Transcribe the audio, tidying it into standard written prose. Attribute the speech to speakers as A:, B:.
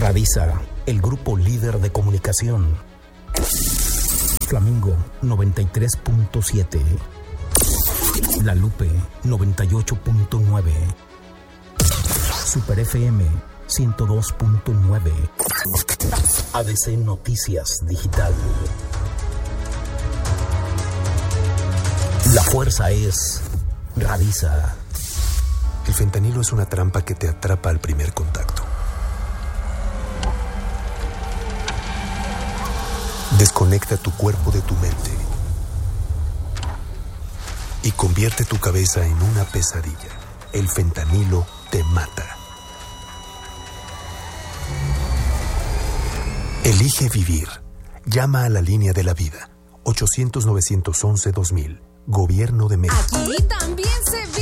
A: Radisa, el grupo líder de comunicación. Flamingo 93.7. La Lupe 98.9. Super FM 102.9. ADC Noticias Digital. La fuerza es Radisa.
B: El fentanilo es una trampa que te atrapa al primer contacto. Desconecta tu cuerpo de tu mente y convierte tu cabeza en una pesadilla. El fentanilo te mata. Elige vivir. Llama a la línea de la vida. 800-911-2000. Gobierno de México.
C: Aquí también se